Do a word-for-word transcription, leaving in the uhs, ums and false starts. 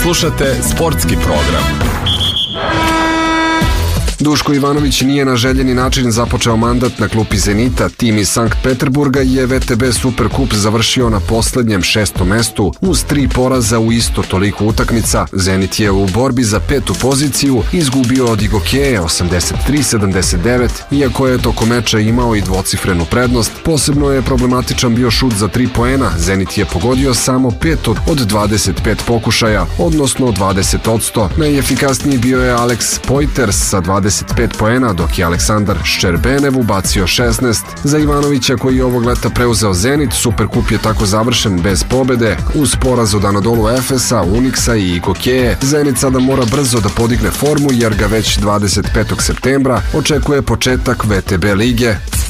Slušate sportski program. Duško Ivanović nije na željeni način započeo mandat na klupi Zenita. Tim iz Sankt Peterburga je V T B Superkup završio na poslednjem šestom mestu uz tri poraza u isto toliko utakmica. Zenit je u borbi za petu poziciju izgubio od Igokeje osamdeset tri sedamdeset devet, iako je tokom meča imao i dvocifrenu prednost. Posebno je problematičan bio šut za tri poena. Zenit je pogodio samo pet od dvadeset pet pokušaja, odnosno dvadeset posto. Najefikasniji bio je Alex Poiters sa dvadeset pet poena, dok je Aleksandar Ščerbenev ubacio šesnaest. Za Ivanovića, koji je ovog leta preuzeo Zenit, Superkup je tako završen bez pobede. Uz poraz od Anadolu Efesa, Uniksa i Igokeje, Zenit sada mora brzo da podigne formu jer ga već dvadeset petog septembra očekuje početak V T B lige.